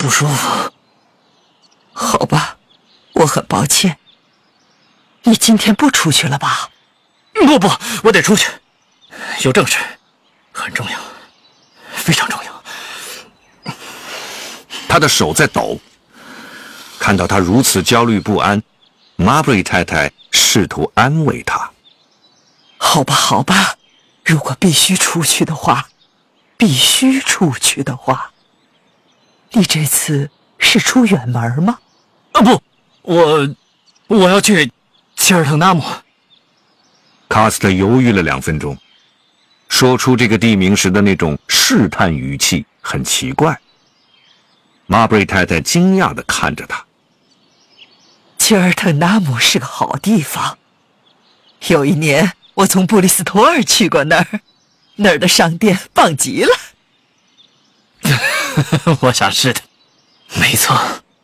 不舒服。 好吧，我很抱歉。你今天不出去了吧？ 不，我得出去，有正事，很重要，非常重要。 他的手在抖，看到他如此焦虑不安，玛布瑞太太试图安慰他。 好吧，如果必须出去的话，你这次是出远门吗？ 不，我要去切尔特纳姆。 卡斯特犹豫了2分钟，说出这个地名时的那种试探语气很奇怪。玛布瑞太太惊讶地看着他。 切尔特纳姆是个好地方，有一年我从布里斯托尔去过那儿的商店棒极了。 我想是的，没错。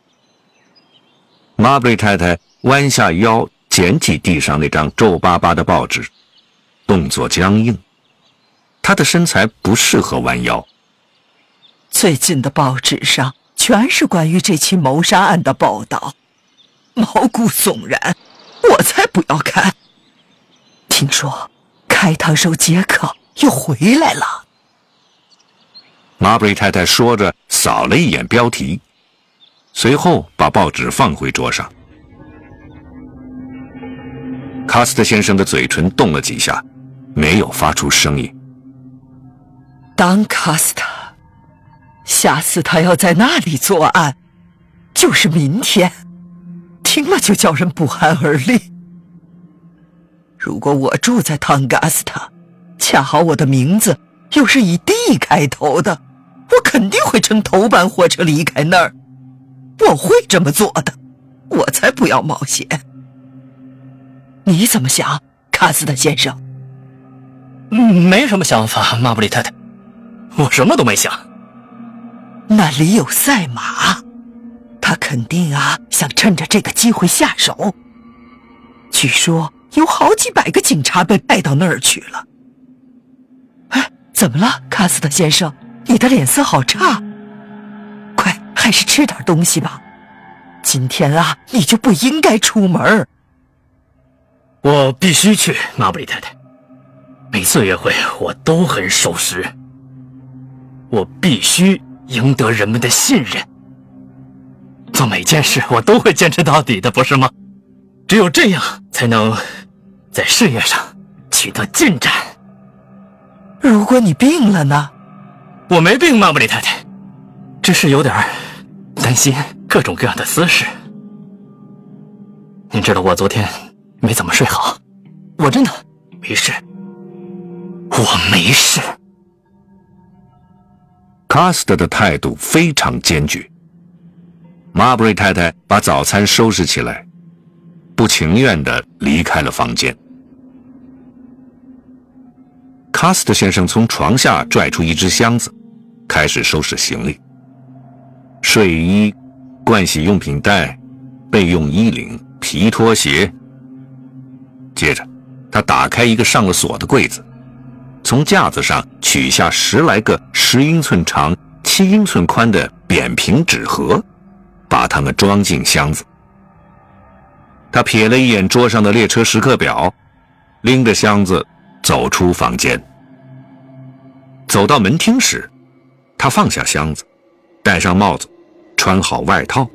玛布瑞太太弯下腰捡起地上那张皱巴巴的报纸，动作僵硬。她的身材不适合弯腰。 最近的报纸上全是关于这起谋杀案的报道，毛骨悚然，我才不要看。听说开膛手杰克又回来了。 玛布瑞太太说着扫了一眼标题，随后把报纸放回桌上。卡斯特先生的嘴唇动了几下，没有发出声音。 当卡斯特，下次他要在那里作案，就是明天，听了就叫人不寒而栗。如果我住在汤加斯特，恰好我的名字又是以 D 开头的，我肯定会乘头班火车离开那儿。我会这么做的，我才不要冒险。你怎么想，卡斯特先生？ 没什么想法，玛布里太太，我什么都没想。 那里有赛马，他肯定想趁着这个机会下手。据说有好几百个警察被派到那儿去了。哎，怎么了，卡斯特先生？你的脸色好差。快，还是吃点东西吧。今天你就不应该出门。 我必须去，玛布里太太。每次约会我都很守时。我必须赢得人们的信任。做每件事我都会坚持到底的，不是吗？只有这样才能在事业上取得进展。 如果你病了呢？ 我没病，玛布里太太，只是有点担心各种各样的私事。您知道我昨天没怎么睡好，我真的没事，我没事。 卡斯特的态度非常坚决。玛布瑞太太把早餐收拾起来，不情愿地离开了房间。卡斯特先生从床下拽出一只箱子，开始收拾行李。睡衣、盥洗用品袋、备用衣领、皮拖鞋。接着他打开一个上了锁的柜子，从架子上取下10来个10英寸长、7英寸宽的扁平纸盒，把它们装进箱子。他瞥了一眼桌上的列车时刻表，拎着箱子走出房间。走到门厅时，他放下箱子，戴上帽子，穿好外套。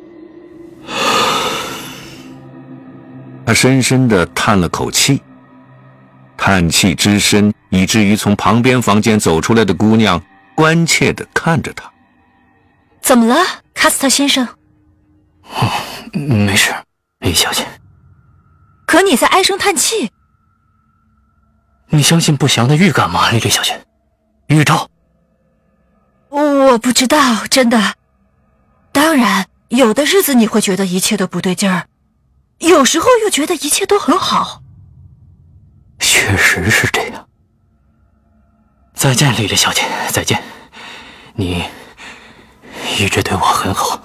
他深深地叹了口气，叹气之深，以至于从旁边房间走出来的姑娘关切地看着他。 怎么了，卡斯特先生？ 没事，李小姐。 可你在唉声叹气。 你相信不祥的预感吗，李小姐？宇宙？ 我不知道，真的。当然，有的日子你会觉得一切都不对劲儿，有时候又觉得一切都很好。 确实是这样。再见，莉莉小姐，再见。你一直对我很好。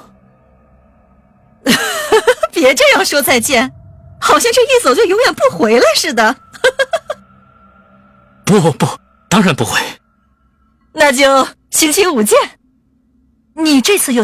别这样说再见，好像这一走就永远不回来似的。 不，当然不会。 那就星期五见。你这次有